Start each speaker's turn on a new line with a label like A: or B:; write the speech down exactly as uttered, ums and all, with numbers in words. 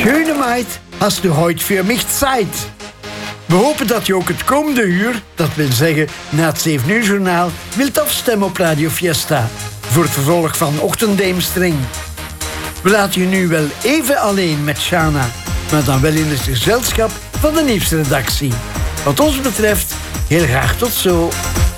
A: Schöne Maid, hast du heute für mich Zeit? We hopen dat je ook het komende uur, dat wil zeggen na het zeven uur journaal, wilt afstemmen op Radio Fiesta voor het vervolg van Ochtenddeemstring. We laten je nu wel even alleen met Shana, maar dan wel in het gezelschap van de nieuwsredactie. Wat ons betreft, heel graag tot zo.